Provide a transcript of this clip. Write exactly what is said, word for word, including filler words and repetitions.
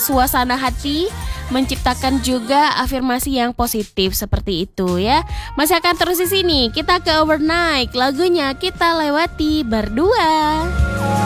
suasana hati, menciptakan juga afirmasi yang positif seperti itu ya. Masih akan terus di sini. Kita ke Overnight, lagunya Kita Lewati Berdua.